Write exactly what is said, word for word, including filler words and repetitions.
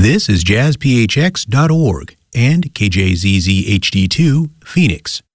This is jazz p h x dot org and K J Z Z H D two, Phoenix.